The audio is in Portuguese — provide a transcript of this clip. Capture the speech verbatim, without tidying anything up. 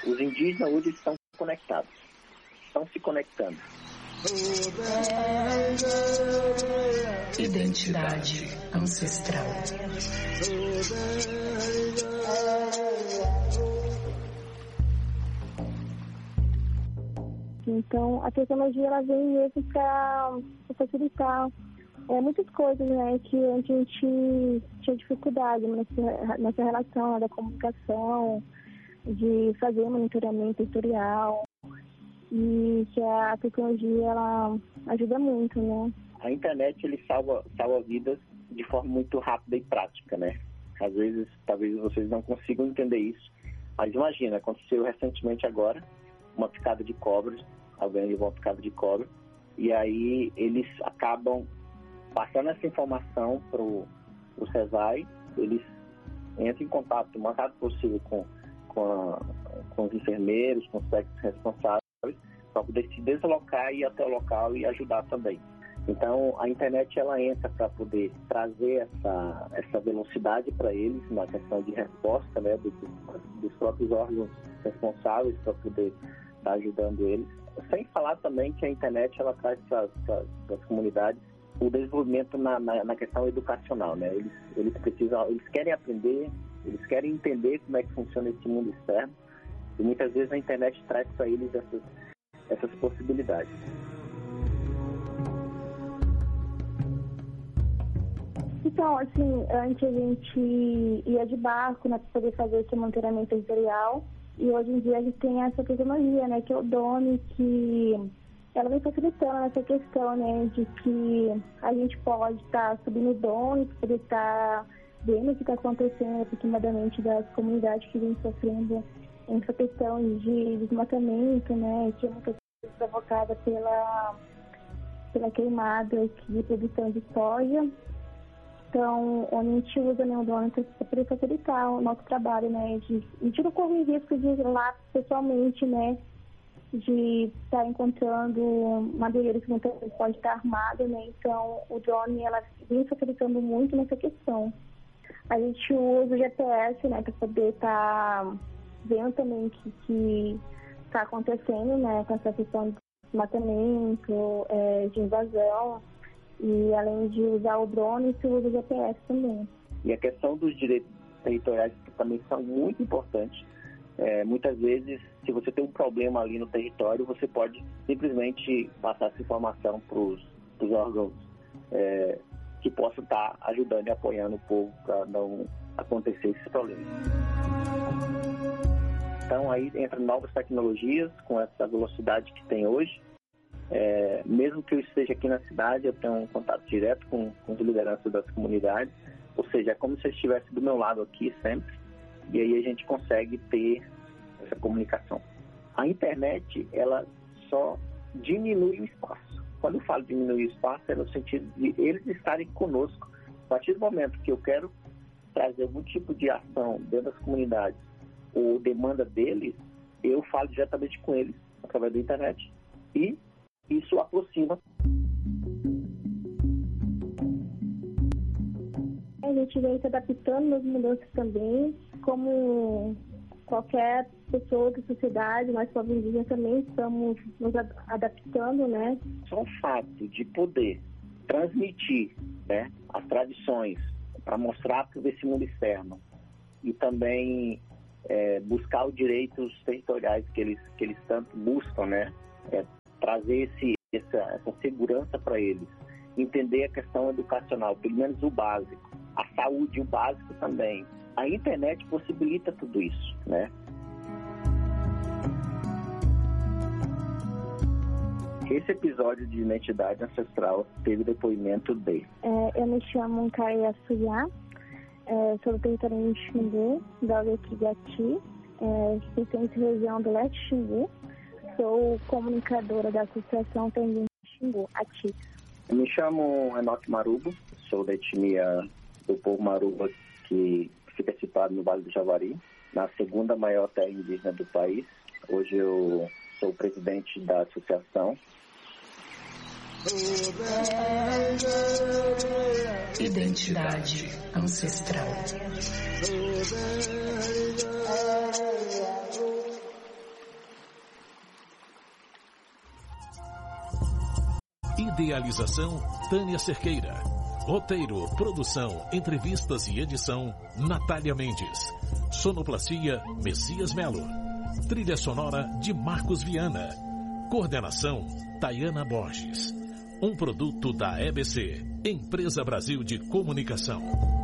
Os indígenas hoje estão conectados, estão se conectando. Identidade ancestral. Então, a tecnologia ela vem mesmo para facilitar é, muitas coisas, né, que a gente tinha dificuldade nessa, nessa relação, né, da comunicação, de fazer monitoramento editorial, e que a tecnologia ela ajuda muito, né? A internet ele salva, salva vidas de forma muito rápida e prática, né? Às vezes, talvez vocês não consigam entender isso, mas imagina, aconteceu recentemente agora uma picada de cobras, alguém levou uma picada de cobra, e aí eles acabam passando essa informação para o CESAI, eles entram em contato o mais rápido possível com, com, a, com os enfermeiros, com os técnicos responsáveis, para poder se deslocar e ir até o local e ajudar também. Então, a internet ela entra para poder trazer essa, essa velocidade para eles na questão de resposta, né, dos, dos próprios órgãos responsáveis para poder estar ajudando eles. Sem falar também que a internet ela traz para as comunidades o desenvolvimento na, na, na questão educacional, né? Eles, eles precisam, eles querem aprender, eles querem entender como é que funciona esse mundo externo, e muitas vezes a internet traz para eles essas, essas possibilidades. Então, assim, antes a gente ia de barco, né, para poder fazer esse monitoramento editorial, e hoje em dia a gente tem essa tecnologia, né, que é o drone, que ela vem facilitando essa questão, né, de que a gente pode estar tá subindo o drone, poder estar tá vendo o que está acontecendo aproximadamente das comunidades que vêm sofrendo essa questão de desmatamento, né, que é muitas vezes provocada pela, pela queimada de produção de soja. Então, onde a gente usa, né, o drone para poder facilitar o nosso trabalho, né, de, a gente não corre risco de ir lá pessoalmente, né, de estar tá encontrando madeireiros que muitas vezes pode estar armado, né, então o drone, ela vem facilitando muito nessa questão. A gente usa o G P S, né, para poder estar tá vendo também o que está acontecendo, né, com essa questão de desmatamento, é, de invasão. E além de usar o drone, se usa o G P S também. E a questão dos direitos territoriais que também são muito importantes. É, muitas vezes, se você tem um problema ali no território, você pode simplesmente passar essa informação para os órgãos é, que possam estar ajudando e apoiando o povo para não acontecer esses problemas. Então aí entra novas tecnologias com essa velocidade que tem hoje. É, mesmo que eu esteja aqui na cidade, eu tenho um contato direto com, com as lideranças das comunidades, ou seja, é como se eu estivesse do meu lado aqui sempre, e aí a gente consegue ter essa comunicação. A internet, ela só diminui o espaço. Quando eu falo diminuir o espaço, é no sentido de eles estarem conosco. A partir do momento que eu quero trazer algum tipo de ação dentro das comunidades ou demanda deles, eu falo diretamente com eles através da internet e isso aproxima. A gente vem se adaptando nas mudanças também, como qualquer pessoa da sociedade, nós povos indígenas também estamos nos adaptando, né? Só o fato de poder transmitir, né, as tradições para mostrar para esse mundo externo e também é, buscar os direitos territoriais que eles, que eles tanto buscam, né? É, trazer esse, essa, essa segurança para eles, entender a questão educacional, pelo menos o básico, a saúde, o básico também. A internet possibilita tudo isso, né? Esse episódio de Identidade Ancestral teve depoimento de... É, eu me chamo Caia Suyá, é, sou do território de Xingu, da Uequigati, é, pertence à região do Leste Xingu. Sou comunicadora da Associação Tendente Xingu, a T I X. Eu me chamo Enoque Marubo, sou da etnia do povo Maruba, que fica situado no Vale do Javari, na segunda maior terra indígena do país. Hoje eu sou o presidente da associação. Identidade ancestral. Idealização, Tânia Cerqueira. Roteiro, produção, entrevistas e edição, Natália Mendes. Sonoplastia, Messias Melo. Trilha sonora de Marcos Viana. Coordenação, Tayana Borges. Um produto da E B C, Empresa Brasil de Comunicação.